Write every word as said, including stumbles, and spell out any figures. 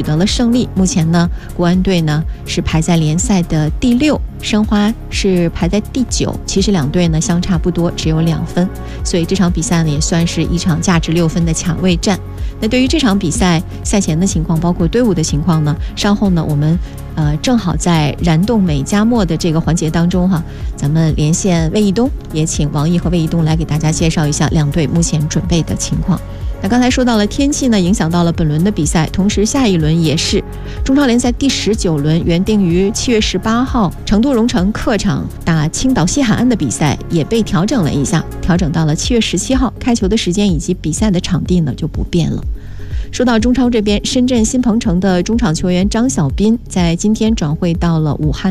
得了胜利。目前呢，国安队呢是排在联赛的第六，申花是排在第九，其实两队呢相差不多，只有两分，所以这场比赛呢也算是一场价值六分的抢位战。那对于这场比赛赛前的情况，包括队伍的情况呢，稍后呢我们呃正好在燃动美加墨的这个环节当中哈，咱们连线魏一东，也请王毅和魏一东来给大家介绍一下两队目前准备的情况。那刚才说到了天气呢，影响到了本轮的比赛，同时下一轮也是中超联赛第十九轮，原定于七月十八号成都蓉城客场打青岛西海岸的比赛也被调整了一下，调整到了七月十七号，开球的时间以及比赛的场地呢就不变了。说到中超这边，深圳新鹏城的中场球员张小斌在今天转会到了武汉